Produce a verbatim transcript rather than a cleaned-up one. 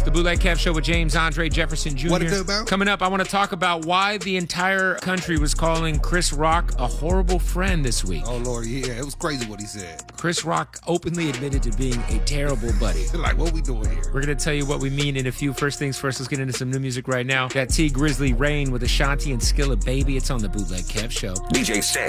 The Bootleg Kev Show with James Andre Jefferson Junior What it do about? Coming up, I want to talk about why the entire country was calling Chris Rock a horrible friend this week. Oh, Lord, yeah, it was crazy what he said. Chris Rock openly admitted to being a terrible buddy. Like, what we doing here? We're going to tell you what we mean in a few. First things first, let's get into some new music right now. That T Grizzly Rain with Ashanti and Skilla Baby. It's on the Bootleg Kev Show. D J Sam.